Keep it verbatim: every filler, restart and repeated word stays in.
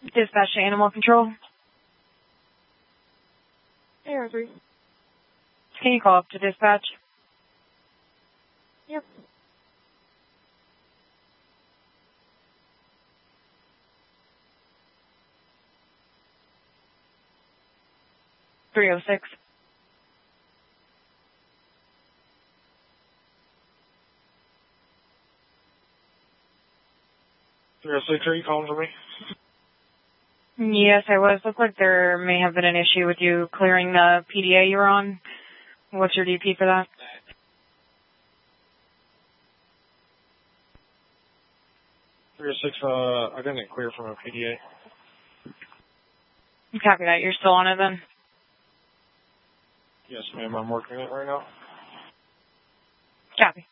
Dispatch to Animal Control. A R three. Can you call up to dispatch? Yep. three oh six. three oh six, are you calling for me? Yes, I was. Looks like there may have been an issue with you clearing the P D A you were on. What's your D P for that? three oh six, uh, I didn't clear from a P D A. Copy that. You're still on it then? Yes, ma'am, I'm working it right now. Copy.